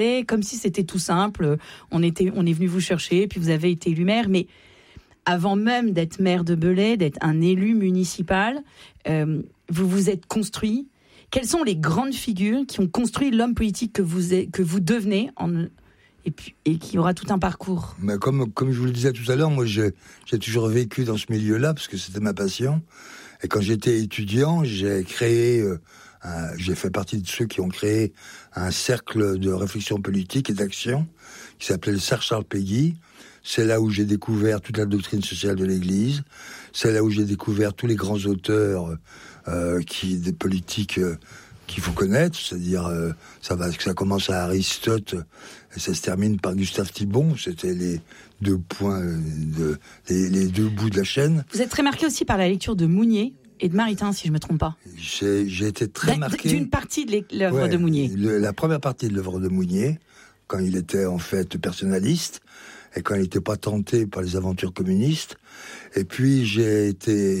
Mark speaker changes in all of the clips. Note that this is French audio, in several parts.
Speaker 1: comme si c'était tout simple. On est venu vous chercher, puis vous avez été élu maire, mais avant même d'être maire de Belley, d'être un élu municipal, vous vous êtes construit. Quelles sont les grandes figures qui ont construit l'homme politique que vous devenez et qui aura tout un parcours?
Speaker 2: Mais comme je vous le disais tout à l'heure, moi j'ai toujours vécu dans ce milieu-là parce que c'était ma passion. Et quand j'étais étudiant, j'ai fait partie de ceux qui ont créé un cercle de réflexion politique et d'action qui s'appelait le Cercle Charles Péguy. C'est là où j'ai découvert toute la doctrine sociale de l'Église. C'est là où j'ai découvert tous les grands auteurs des politiques qu'il faut connaître. C'est-à-dire, ça commence à Aristote et ça se termine par Gustave Thibon. C'était les deux points, les deux bouts de la chaîne.
Speaker 1: Vous êtes très marqué aussi par la lecture de Mounier et de Maritain, si je ne me trompe pas.
Speaker 2: J'ai été très marqué
Speaker 1: d'une partie de l'œuvre de Mounier.
Speaker 2: La première partie de l'œuvre de Mounier, quand il était en fait personnaliste, et quand il n'était pas tenté par les aventures communistes. Et puis j'ai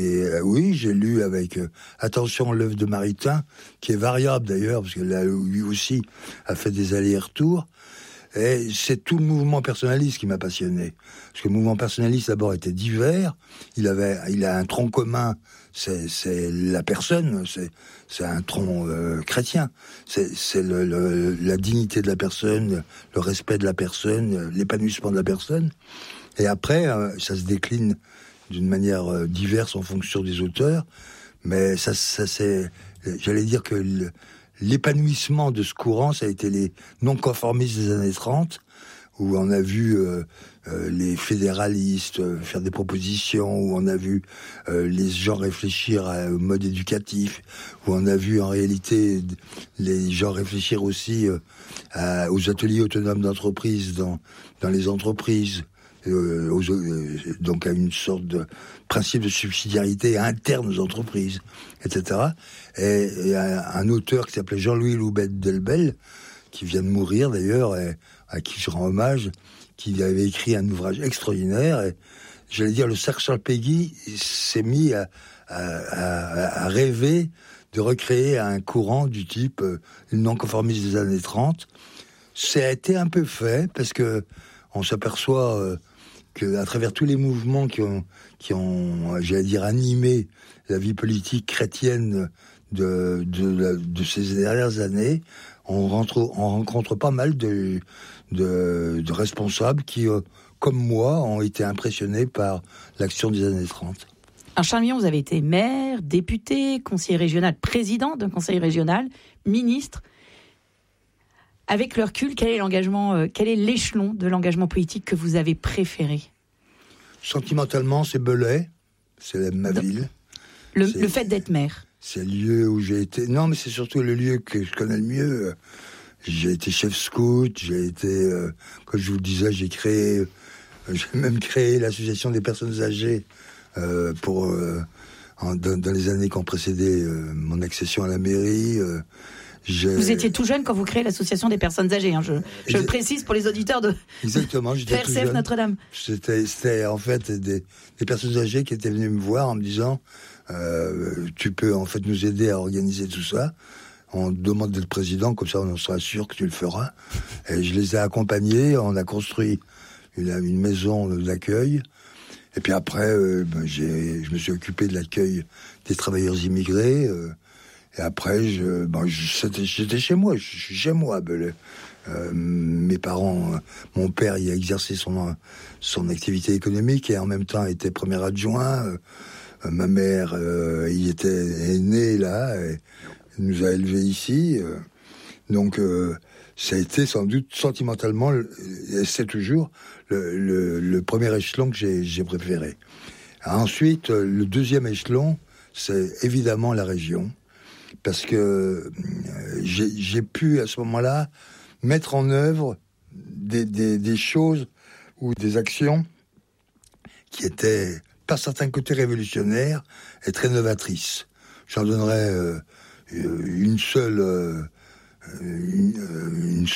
Speaker 2: lu avec attention l'œuvre de Maritain, qui est variable d'ailleurs, parce que là, lui aussi a fait des allers-retours. Et c'est tout le mouvement personnaliste qui m'a passionné. Parce que le mouvement personnaliste, d'abord, était divers. Il a un tronc commun, c'est la personne, c'est un tronc chrétien. C'est la dignité de la personne, le respect de la personne, l'épanouissement de la personne. Et après, ça se décline d'une manière diverse en fonction des auteurs. Mais ça c'est, j'allais dire que l'épanouissement de ce courant, ça a été les non-conformistes des années 30, où on a vu les fédéralistes faire des propositions, où on a vu les gens réfléchir au mode éducatif, où on a vu en réalité les gens réfléchir aussi aux ateliers autonomes d'entreprise dans les entreprises, donc à une sorte de principe de subsidiarité interne aux entreprises, etc. Et un auteur qui s'appelait Jean-Louis Loubet-Delbel, qui vient de mourir d'ailleurs, et à qui je rends hommage, qui avait écrit un ouvrage extraordinaire. Et j'allais dire, le Cercle Charles Péguy s'est mis à rêver de recréer un courant du type non-conformiste des années 30. Ça a été un peu fait, parce que on s'aperçoit qu'à travers tous les mouvements qui ont, j'allais dire, animé la vie politique chrétienne de ces dernières années, on rencontre pas mal de responsables qui, comme moi, ont été impressionnés par l'action des années 30.
Speaker 1: Alors Charles Millon, vous avez été maire, député, conseiller régional, président d'un conseil régional, ministre. Avec le recul, quel est l'échelon de l'engagement politique que vous avez préféré?
Speaker 2: Sentimentalement, c'est Belley, c'est ma ville.
Speaker 1: Le fait d'être maire.
Speaker 2: C'est le lieu où j'ai été. Non, mais c'est surtout le lieu que je connais le mieux. J'ai été chef scout, j'ai été, comme je vous le disais, j'ai même créé l'association des personnes âgées dans les années qui ont précédé mon accession à la mairie.
Speaker 1: Vous étiez tout jeune quand vous créez l'association des personnes âgées, hein, je le précise pour les auditeurs de RCF Notre-Dame.
Speaker 2: C'était en fait des personnes âgées qui étaient venues me voir en me disant tu peux en fait nous aider à organiser tout ça. On demande d'être président, comme ça on sera sûr que tu le feras. Et je les ai accompagnés, on a construit une maison d'accueil. Et puis après, je me suis occupé de l'accueil des travailleurs immigrés. Et après, j'étais chez moi. Je suis chez moi à Belley. Mes parents, mon père, il a exercé son activité économique et en même temps était premier adjoint. Ma mère, est née là et nous a élevés ici. Donc, ça a été sans doute sentimentalement, et c'est toujours le premier échelon que j'ai préféré. Ensuite, le deuxième échelon, c'est évidemment la région. Parce que j'ai pu, à ce moment-là, mettre en œuvre des choses ou des actions qui étaient, par certains côtés, révolutionnaires et très novatrices. J'en donnerai une seule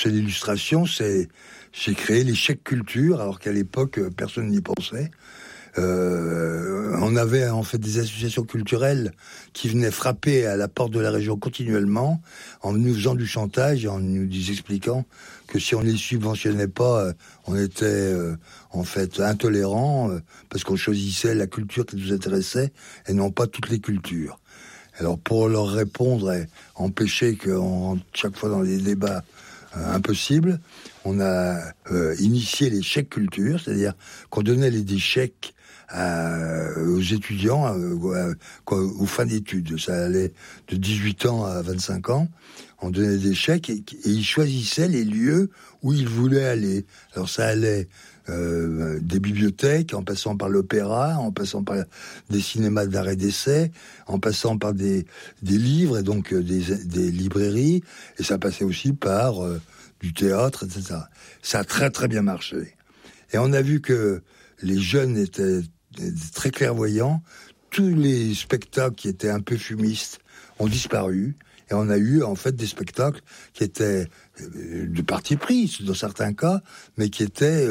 Speaker 2: illustration, c'est j'ai créé les chèques culture, alors qu'à l'époque, personne n'y pensait. On avait en fait des associations culturelles qui venaient frapper à la porte de la région continuellement en nous faisant du chantage et en nous expliquant que si on ne les subventionnait pas, on était en fait intolérant parce qu'on choisissait la culture qui nous intéressait et non pas toutes les cultures. Alors pour leur répondre et empêcher qu'on rentre chaque fois dans des débats impossibles, on a initié les chèques culture, c'est-à-dire qu'on donnait des chèques aux étudiants aux fins d'études. Ça allait de 18 ans à 25 ans. On donnait des chèques et ils choisissaient les lieux où ils voulaient aller. Alors ça allait des bibliothèques, en passant par l'opéra, en passant par des cinémas d'art et d'essai, en passant par des livres et donc des librairies, et ça passait aussi par du théâtre, etc. Ça a très très bien marché. Et on a vu que les jeunes étaient très clairvoyants, tous les spectacles qui étaient un peu fumistes ont disparu, et on a eu en fait des spectacles qui étaient de parti pris dans certains cas, mais qui étaient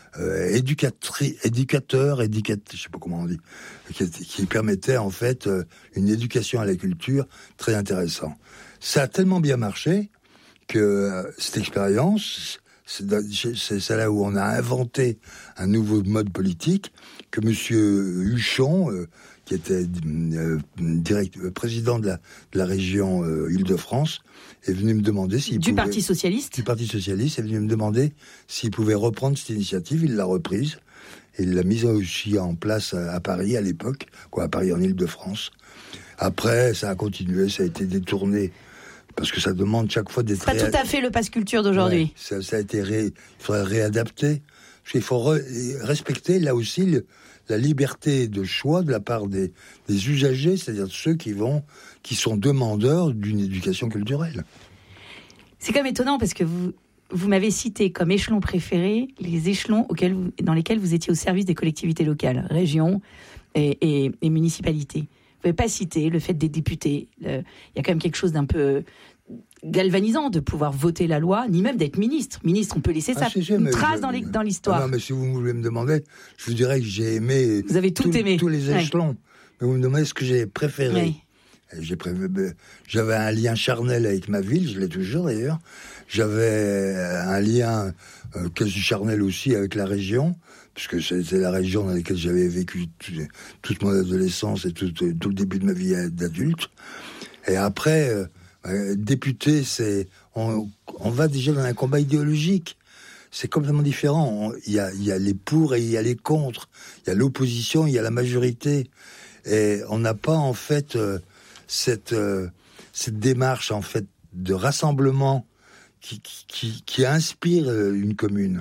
Speaker 2: éducateurs, je sais pas comment on dit, qui permettaient en fait une éducation à la culture très intéressante. Ça a tellement bien marché que cette expérience, c'est là où on a inventé un nouveau mode politique que Monsieur Huchon, qui était président de la région Île-de-France, est venu me demander s'il pouvait...
Speaker 1: Parti socialiste.
Speaker 2: Du Parti socialiste, est venu me demander s'il pouvait reprendre cette initiative. Il l'a reprise. Et il l'a mise aussi en place à Paris, à l'époque, à Paris en Île-de-France. Après, ça a continué, ça a été détourné, parce que ça demande chaque fois d'être...
Speaker 1: C'est pas tout à fait le pass culture d'aujourd'hui.
Speaker 2: Ouais, ça a été il faudrait réadapter. Parce qu'il faut respecter, là aussi, la liberté de choix de la part des usagers, c'est-à-dire ceux qui sont demandeurs d'une éducation culturelle.
Speaker 1: C'est quand même étonnant parce que vous m'avez cité comme échelon préféré les échelons dans lesquels vous étiez au service des collectivités locales, régions et municipalités. Vous n'avez pas cité le fait des députés. Il y a quand même quelque chose d'un peu galvanisant de pouvoir voter la loi, ni même d'être ministre. Ministre, on peut laisser ça une trace dans l'histoire.
Speaker 2: Non, mais si vous voulez me demander, je vous dirais que j'ai aimé...
Speaker 1: Vous avez tout aimé.
Speaker 2: Tous les échelons. Ouais. Mais vous me demandez ce que j'ai préféré.
Speaker 1: Oui.
Speaker 2: J'avais un lien charnel avec ma ville, je l'ai toujours d'ailleurs. J'avais un lien quasi charnel aussi avec la région, puisque c'était la région dans laquelle j'avais vécu toute mon adolescence et tout le début de ma vie d'adulte. Et après... député, on va déjà dans un combat idéologique. C'est complètement différent. Il y a les pour et il y a les contre. Il y a l'opposition, il y a la majorité. Et on n'a pas en fait cette démarche en fait de rassemblement qui inspire une commune.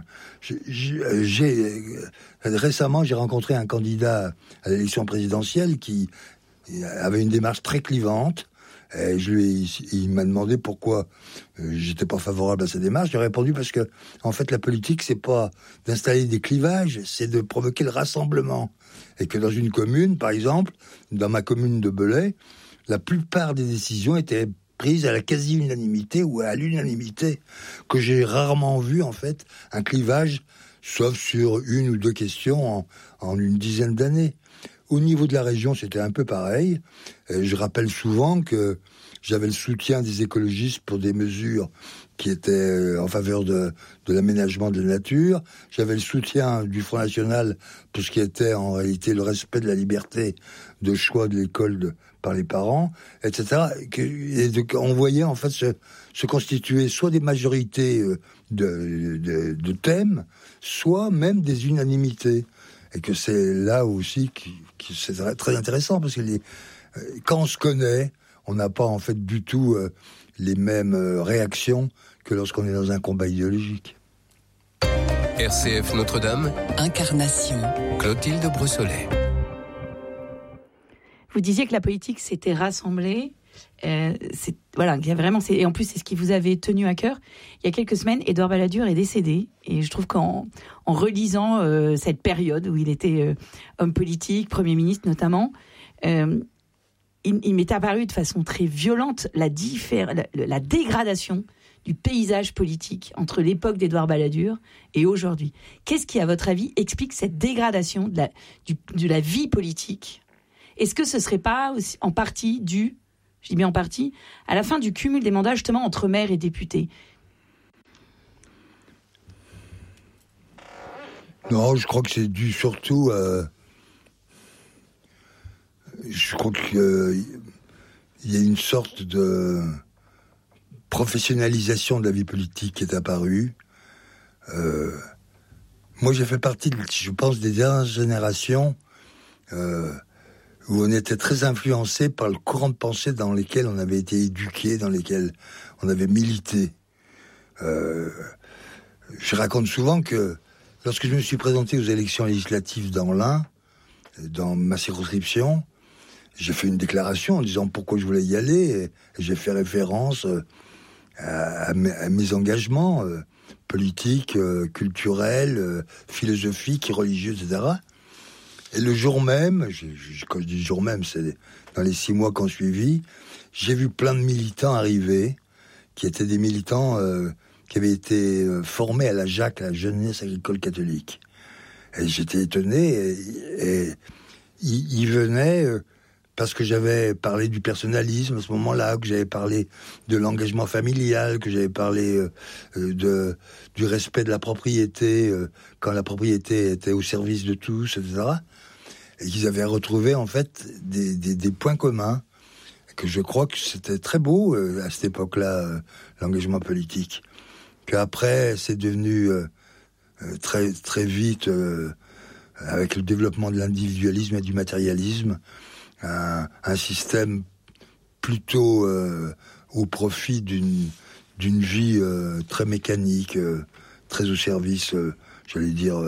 Speaker 2: Récemment, j'ai rencontré un candidat à l'élection présidentielle qui avait une démarche très clivante. Et il m'a demandé pourquoi j'étais pas favorable à sa démarche. J'ai répondu parce que, en fait, la politique, c'est pas d'installer des clivages, c'est de provoquer le rassemblement. Et que dans une commune, par exemple, dans ma commune de Belay, la plupart des décisions étaient prises à la quasi-unanimité ou à l'unanimité, que j'ai rarement vu, en fait, un clivage, sauf sur une ou deux questions en une dizaine d'années. Au niveau de la région, c'était un peu pareil. Je rappelle souvent que j'avais le soutien des écologistes pour des mesures qui étaient en faveur de l'aménagement de la nature. J'avais le soutien du Front National pour ce qui était en réalité le respect de la liberté de choix de l'école par les parents, etc. On voyait en fait se constituer soit des majorités de thèmes, soit même des unanimités. Et que c'est là aussi que c'est très intéressant, parce que quand on se connaît, on n'a pas en fait du tout les mêmes réactions que lorsqu'on est dans un combat idéologique.
Speaker 3: RCF Notre-Dame,
Speaker 4: Incarnation,
Speaker 3: Clotilde Brossolet.
Speaker 1: Vous disiez que la politique s'était rassemblée. Voilà, il y a vraiment, et en plus c'est ce qui vous avait tenu à cœur. Il y a quelques semaines, Édouard Balladur est décédé, et je trouve qu'en relisant cette période où il était homme politique, Premier ministre notamment, il m'est apparu de façon très violente la dégradation du paysage politique entre l'époque d'Édouard Balladur et aujourd'hui. Qu'est-ce qui, à votre avis, explique cette dégradation de la vie politique ? Est-ce que ce ne serait pas aussi, en partie dû, je dis bien en partie, à la fin du cumul des mandats justement entre maires et députés ?
Speaker 2: Non, je crois que c'est dû surtout... je crois qu'il y a une sorte de professionnalisation de la vie politique qui est apparue. Moi, j'ai fait partie, je pense, des dernières générations où on était très influencé par le courant de pensée dans lesquels on avait été éduqué, dans lesquels on avait milité. Je raconte souvent que lorsque je me suis présenté aux élections législatives dans l'Ain, dans ma circonscription, j'ai fait une déclaration en disant pourquoi je voulais y aller. Et j'ai fait référence à mes engagements politiques, culturels, philosophiques, religieux, etc. Et le jour même, quand je dis jour même, c'est dans les 6 mois qui ont suivi, j'ai vu plein de militants arriver, qui étaient des militants qui avaient été formés à la JAC, la Jeunesse Agricole Catholique. Et j'étais étonné, et ils venaient parce que j'avais parlé du personnalisme à ce moment-là, que j'avais parlé de l'engagement familial, que j'avais parlé du respect de la propriété, quand la propriété était au service de tous, etc. Et qu'ils avaient retrouvé en fait des points communs, que je crois que c'était très beau à cette époque-là, l'engagement politique. Qu'après, c'est devenu très, très vite, avec le développement de l'individualisme et du matérialisme, un système plutôt au profit d'une vie très mécanique, très au service, j'allais dire,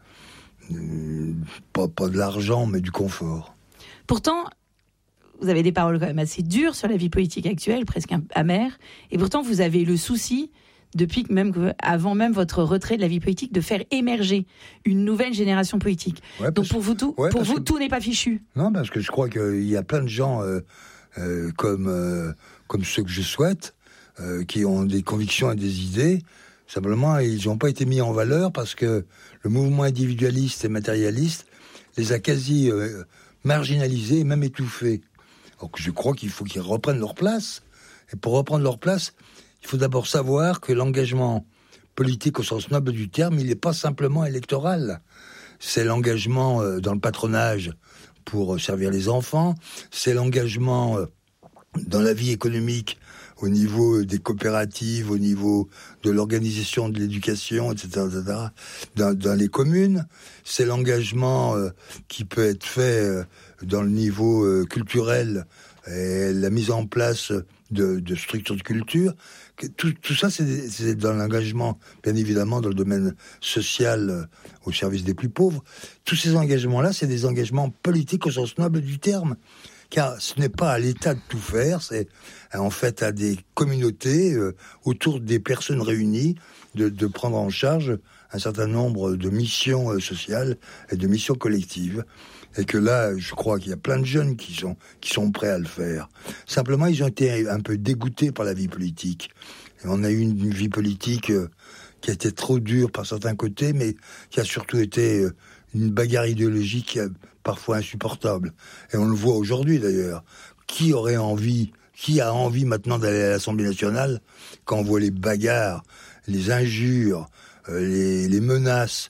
Speaker 2: pas de l'argent, mais du confort.
Speaker 1: Pourtant, vous avez des paroles quand même assez dures sur la vie politique actuelle, presque amères, et pourtant vous avez le souci, depuis avant même votre retrait de la vie politique, de faire émerger une nouvelle génération politique. Ouais, donc pour vous, tout n'est pas fichu.
Speaker 2: Non, parce que je crois qu'il y a plein de gens comme ceux que je souhaite, qui ont des convictions et des idées. Simplement, ils n'ont pas été mis en valeur parce que le mouvement individualiste et matérialiste les a quasi marginalisés et même étouffés. Donc je crois qu'il faut qu'ils reprennent leur place. Et pour reprendre leur place, il faut d'abord savoir que l'engagement politique au sens noble du terme, il n'est pas simplement électoral. C'est l'engagement dans le patronage pour servir les enfants, c'est l'engagement dans la vie économique au niveau des coopératives, au niveau de l'organisation de l'éducation, etc., dans les communes. C'est l'engagement qui peut être fait dans le niveau culturel et la mise en place de structures de culture. Tout ça, c'est dans l'engagement, bien évidemment, dans le domaine social, au service des plus pauvres. Tous ces engagements-là, c'est des engagements politiques au sens noble du terme. Car ce n'est pas à l'État de tout faire, c'est en fait à des communautés, autour des personnes réunies, de prendre en charge un certain nombre de missions sociales et de missions collectives. Et que là, je crois qu'il y a plein de jeunes qui sont prêts à le faire. Simplement, ils ont été un peu dégoûtés par la vie politique. Et on a eu une vie politique qui a été trop dure par certains côtés, mais qui a surtout été une bagarre idéologique parfois insupportable. Et on le voit aujourd'hui d'ailleurs. Qui a envie maintenant d'aller à l'Assemblée nationale quand on voit les bagarres, les injures, les menaces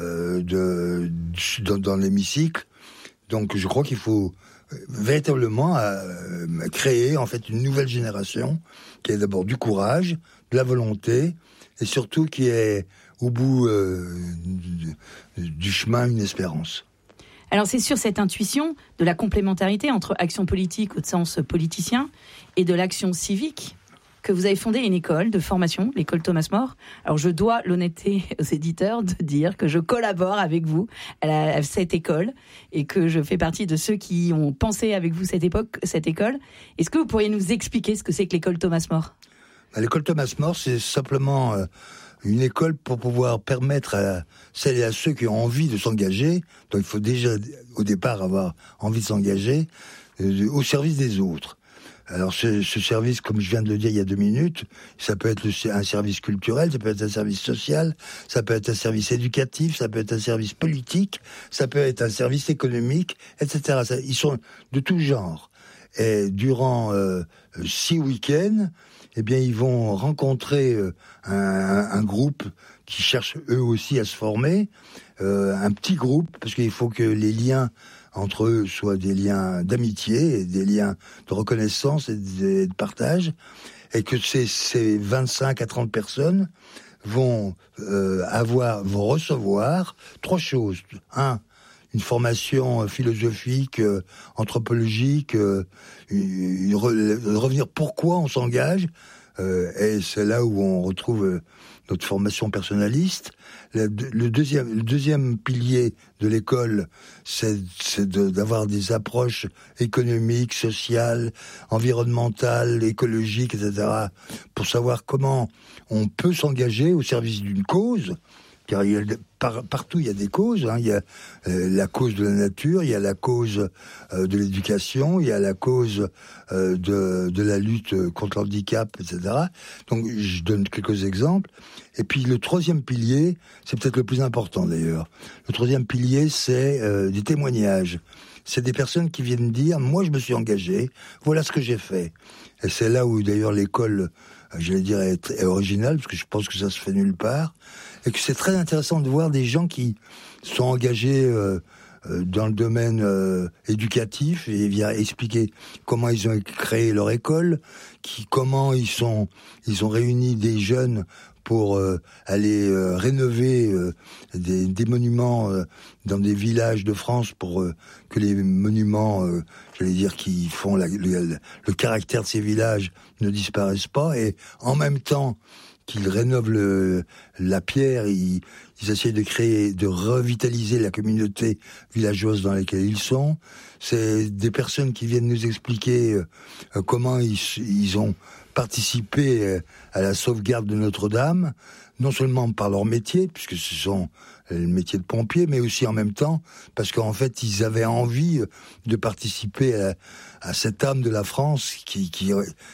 Speaker 2: dans l'hémicycle? Donc je crois qu'il faut véritablement créer en fait une nouvelle génération qui ait d'abord du courage, de la volonté et surtout qui ait au bout du chemin une espérance.
Speaker 1: Alors c'est sur cette intuition de la complémentarité entre action politique au sens politicien et de l'action civique que vous avez fondé une école de formation, l'école Thomas More. Alors je dois l'honnêteté aux éditeurs de dire que je collabore avec vous à cette école et que je fais partie de ceux qui ont pensé avec vous cette école. Est-ce que vous pourriez nous expliquer ce que c'est que l'école Thomas More ?
Speaker 2: L'école Thomas More, c'est simplement une école pour pouvoir permettre à celles et à ceux qui ont envie de s'engager, donc il faut déjà au départ avoir envie de s'engager, au service des autres. Alors ce service, comme je viens de le dire il y a 2 minutes, ça peut être un service culturel, ça peut être un service social, ça peut être un service éducatif, ça peut être un service politique, ça peut être un service économique, etc. Ils sont de tout genre. Et durant 6 week-ends, eh bien, ils vont rencontrer un groupe qui cherche eux aussi à se former, un petit groupe, parce qu'il faut que les liens entre eux soient des liens d'amitié, et des liens de reconnaissance et de partage, et que ces 25 à 30 personnes vont recevoir 3 choses. 1, une formation philosophique, anthropologique, revenir pourquoi on s'engage, et c'est là où on retrouve notre formation personnaliste. Le deuxième pilier de l'école, c'est d'avoir des approches économiques, sociales, environnementales, écologiques, etc., pour savoir comment on peut s'engager au service d'une cause. Car partout il y a des causes, hein. Il y a la cause de la nature, il y a la cause de l'éducation, il y a la cause de la lutte contre l'handicap, etc. Donc je donne quelques exemples. Et puis le 3e pilier, c'est peut-être le plus important d'ailleurs. Le 3e pilier, c'est des témoignages. C'est des personnes qui viennent dire, moi je me suis engagé, voilà ce que j'ai fait. Et c'est là où d'ailleurs l'école, j'allais dire, est originale, parce que je pense que ça se fait nulle part, et que c'est très intéressant de voir des gens qui sont engagés dans le domaine éducatif, et vient expliquer comment ils ont créé leur école, comment ils ont réuni des jeunes pour aller rénover des monuments dans des villages de France, pour que les monuments, j'allais dire, qui font le caractère de ces villages ne disparaissent pas, et en même temps qu'ils rénovent la pierre, ils essayent de revitaliser la communauté villageoise dans laquelle ils sont. C'est des personnes qui viennent nous expliquer comment ils ont participé à la sauvegarde de Notre-Dame, non seulement par leur métier, puisque ce sont le métier de pompier, mais aussi en même temps parce qu'en fait ils avaient envie de participer à cette âme de la France qui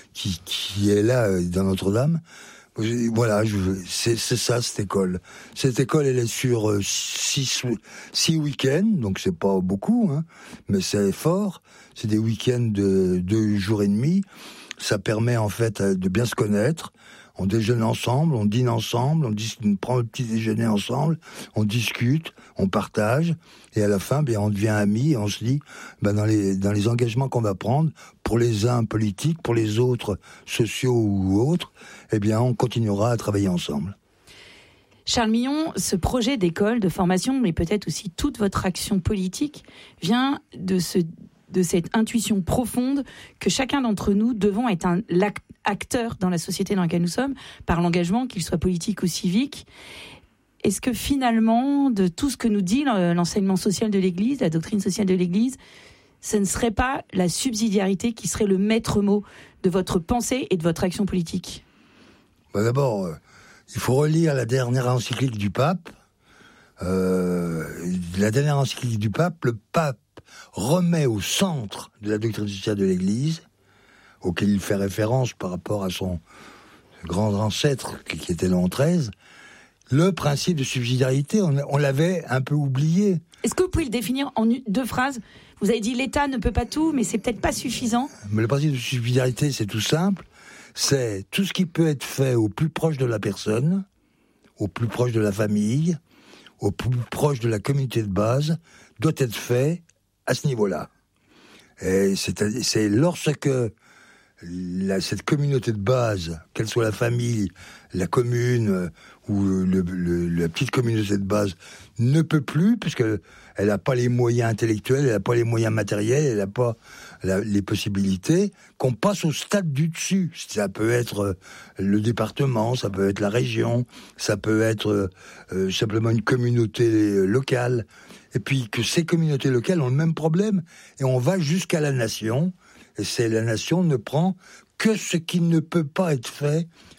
Speaker 2: est là dans Notre-Dame. Voilà, c'est ça, cette école. Cette école, elle est sur 6 week-ends, donc c'est pas beaucoup, hein, mais c'est fort. C'est des week-ends de 2 jours et demi. Ça permet en fait de bien se connaître. On déjeune ensemble, on dîne ensemble, on prend le petit déjeuner ensemble, on discute, on partage, et à la fin, on devient amis, et on se dit, dans les engagements qu'on va prendre, pour les uns politiques, pour les autres sociaux ou autres, on continuera à travailler ensemble.
Speaker 1: Charles Millon, ce projet d'école, de formation, mais peut-être aussi toute votre action politique, vient de cette intuition profonde que chacun d'entre nous devons être un acteur dans la société dans laquelle nous sommes, par l'engagement, qu'il soit politique ou civique. Est-ce que finalement, de tout ce que nous dit l'enseignement social de l'Église, la doctrine sociale de l'Église, ce ne serait pas la subsidiarité qui serait le maître mot de votre pensée et de votre action politique ?
Speaker 2: D'abord, il faut relire la dernière encyclique du pape. La dernière encyclique du pape, le pape remet au centre de la doctrine sociale de l'Église, auquel il fait référence par rapport à son grand ancêtre, qui était Léon XIII, le principe de subsidiarité. On l'avait un peu oublié.
Speaker 1: Est-ce que vous pouvez le définir en 2 phrases ? Vous avez dit l'État ne peut pas tout, mais c'est peut-être pas suffisant.
Speaker 2: Mais le principe de subsidiarité, c'est tout simple. C'est tout ce qui peut être fait au plus proche de la personne, au plus proche de la famille, au plus proche de la communauté de base, doit être fait à ce niveau-là. Et c'est lorsque cette communauté de base, qu'elle soit la famille, la commune ou la petite communauté de base, ne peut plus, puisque elle n'a pas les moyens intellectuels, elle n'a pas les moyens matériels, elle n'a pas les possibilités, qu'on passe au stade du dessus. Ça peut être le département, ça peut être la région, ça peut être simplement une communauté locale. Et puis que ces communautés locales ont le même problème, et on va jusqu'à la nation. Et la nation ne prend que ce qui ne peut pas être fait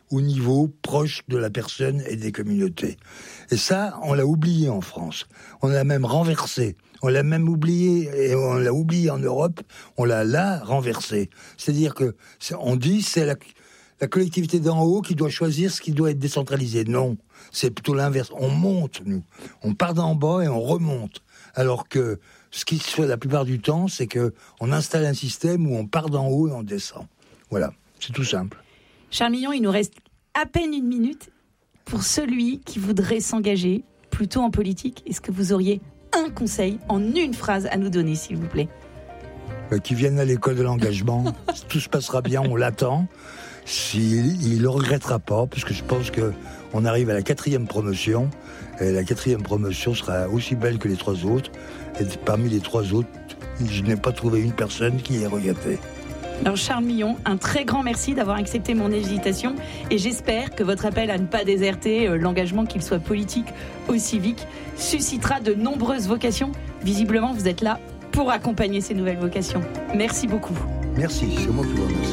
Speaker 2: au niveau proche de la personne et des communautés. Et ça, on l'a oublié en France. On l'a même renversé. On l'a même oublié, et on l'a oublié en Europe, on l'a là renversé. C'est-à-dire que, on dit, c'est la collectivité d'en haut qui doit choisir ce qui doit être décentralisé. Non, c'est plutôt l'inverse. On monte, nous. On part d'en bas et on remonte. Alors que ce qui se fait la plupart du temps, c'est que on installe un système où on part d'en haut et on descend. Voilà, c'est tout simple.
Speaker 1: Charles Millon, il nous reste à peine 1 minute pour celui qui voudrait s'engager plutôt en politique. Est-ce que vous auriez un conseil en une phrase à nous donner, s'il vous plaît?
Speaker 2: Qui viennent à l'école de l'engagement, tout se passera bien, on l'attend. Il le regrettera pas, parce que je pense que on arrive à la 4e promotion, et la 4e promotion sera aussi belle que les 3 autres. Et parmi les 3 autres, je n'ai pas trouvé une personne qui ait regretté.
Speaker 1: Alors Charles Millon, un très grand merci d'avoir accepté mon invitation et j'espère que votre appel à ne pas déserter l'engagement, qu'il soit politique ou civique, suscitera de nombreuses vocations. Visiblement, vous êtes là pour accompagner ces nouvelles vocations. Merci beaucoup.
Speaker 2: Merci, c'est moi qui vous remercie.